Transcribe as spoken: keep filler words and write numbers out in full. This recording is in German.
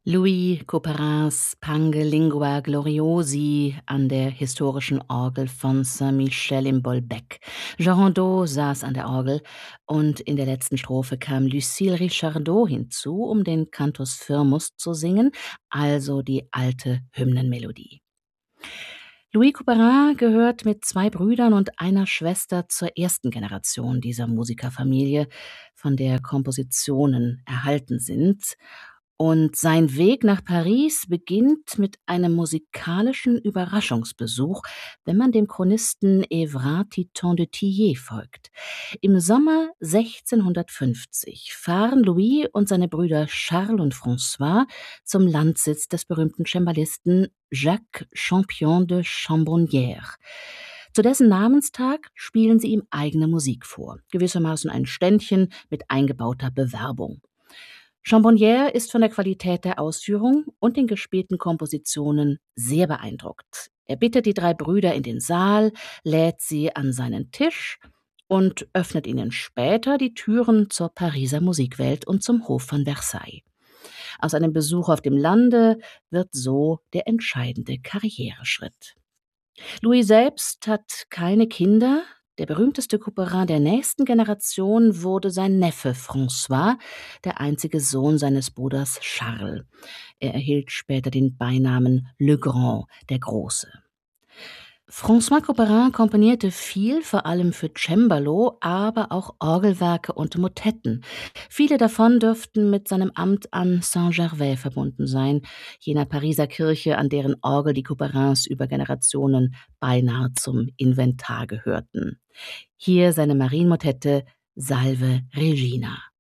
Louis Couperins Pange Lingua Gloriosi an der historischen Orgel von Saint-Michel im Bolbec. Jean Rondeau saß an der Orgel und in der letzten Strophe kam Lucille Richardot hinzu, um den Cantus Firmus zu singen, also die alte Hymnenmelodie. Louis Couperin gehört mit zwei Brüdern und einer Schwester zur ersten Generation dieser Musikerfamilie, von der Kompositionen erhalten sind. Und sein Weg nach Paris beginnt mit einem musikalischen Überraschungsbesuch, wenn man dem Chronisten Évrard Titon de Tillet folgt. Im Sommer sechzehnhundertfünfzig fahren Louis und seine Brüder Charles und François zum Landsitz des berühmten Cembalisten Jacques Champion de Chambonnières. Zu dessen Namenstag spielen sie ihm eigene Musik vor, gewissermaßen ein Ständchen mit eingebauter Bewerbung. Chambonnières ist von der Qualität der Ausführung und den gespielten Kompositionen sehr beeindruckt. Er bittet die drei Brüder in den Saal, lädt sie an seinen Tisch und öffnet ihnen später die Türen zur Pariser Musikwelt und zum Hof von Versailles. Aus einem Besuch auf dem Lande wird so der entscheidende Karriereschritt. Louis selbst hat keine Kinder. Der berühmteste Couperin der nächsten Generation wurde sein Neffe François, der einzige Sohn seines Bruders Charles. Er erhielt später den Beinamen Le Grand, der Große. François Couperin komponierte viel, vor allem für Cembalo, aber auch Orgelwerke und Motetten. Viele davon dürften mit seinem Amt an Saint-Gervais verbunden sein, jener Pariser Kirche, an deren Orgel die Couperins über Generationen beinahe zum Inventar gehörten. Hier seine Marienmotette Salve Regina.